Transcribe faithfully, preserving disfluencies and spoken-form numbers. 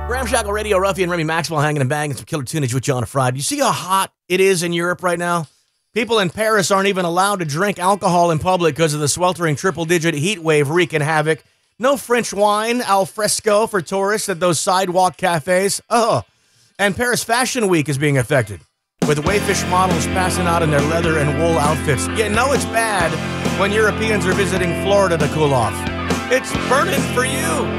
Ramshackle Radio, Ruffy and Remy Maxwell hanging and banging some killer tunage with you on a Friday. You see how hot it is in Europe right now? People in Paris aren't even allowed to drink alcohol in public because of the sweltering triple-digit heat wave wreaking havoc. No French wine al fresco for tourists at those sidewalk cafes. Oh, and Paris Fashion Week is being affected, with wayfish models passing out in their leather and wool outfits. You know it's bad when Europeans are visiting Florida to cool off. It's burning for you.